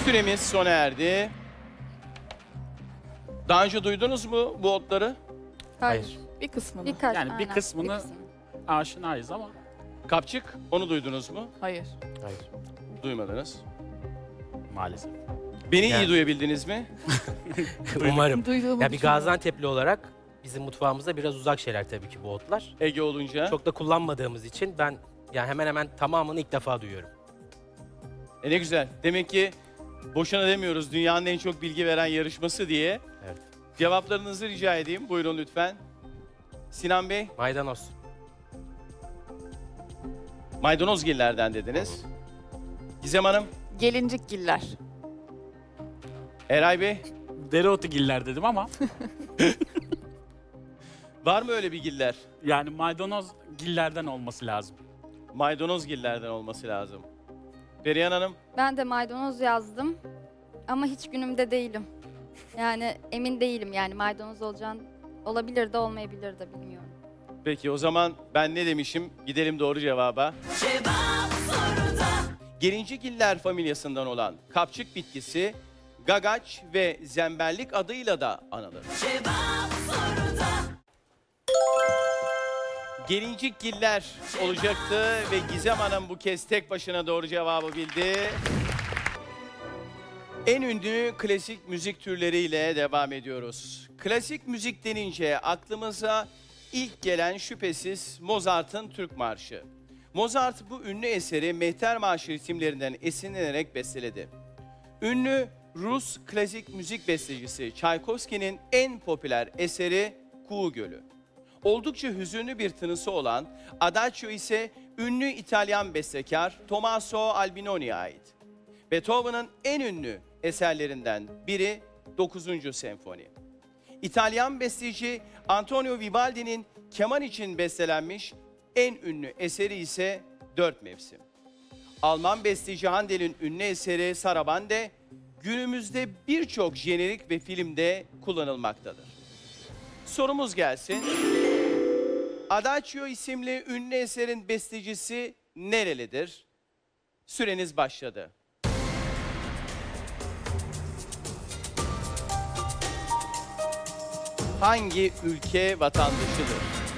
Süremiz sona erdi. Daha önce duydunuz mu bu otları? Hayır. Bir kısmını. Birkaç, Yani bir aynen, kısmını- kısmını. Aşinayız ama Kapçık, onu duydunuz mu? Hayır. hayır Duymadınız. maalesef. Beni Yani- iyi duyabildiniz mi? Umarım. Duyduğumu Ya bir düşünüyorum. Gaziantep'li olarak bizim mutfağımıza biraz uzak şeyler tabii ki bu otlar. Ege olunca. Çok da kullanmadığımız için ben yani hemen hemen tamamını ilk defa duyuyorum. Ne güzel. Demek ki boşuna demiyoruz dünyanın en çok bilgi veren yarışması diye. Evet. Cevaplarınızı rica edeyim. Buyurun lütfen. Sinan Bey, Maydanoz. maydanozgillerden dediniz. Gizem Hanım, Gelincikgiller. Eray Bey, Dereotu giller dedim ama var mı öyle bir giller? yani maydanoz gillerden olması lazım. Maydanozgillerden olması lazım. Perihan Hanım, Ben de maydanoz yazdım ama hiç günümde değilim. Yani emin değilim yani maydanoz olabilir de olmayabilir de bilmiyorum. peki o zaman ben ne demişim? Gidelim doğru cevaba. Gelincikgiller familyasından olan kapçık bitkisi gagaç ve zemberlik adıyla da anılır. Gelincikgiller olacaktı ve Gizem Hanım bu kez tek başına doğru cevabı bildi. En ünlü klasik müzik türleriyle devam ediyoruz. Klasik müzik denince aklımıza ilk gelen şüphesiz Mozart'ın Türk Marşı. Mozart bu ünlü eseri Mehter Marşı ritimlerinden esinlenerek besteledi. Ünlü Rus klasik müzik bestecisi Çaykovski'nin en popüler eseri Kuğu Gölü. Oldukça hüzünlü bir tınısı olan Adagio ise ünlü İtalyan bestekar Tommaso Albinoni'ye ait. Beethoven'ın en ünlü eserlerinden biri 9. Senfoni. İtalyan besteci Antonio Vivaldi'nin keman için bestelenmiş en ünlü eseri ise Dört Mevsim. Alman besteci Handel'in ünlü eseri Sarabande günümüzde birçok jenerik ve filmde kullanılmaktadır. Sorumuz gelsin. Adagio isimli ünlü eserin bestecisi nerelidir? Süreniz başladı. Hangi ülke vatandaşıdır?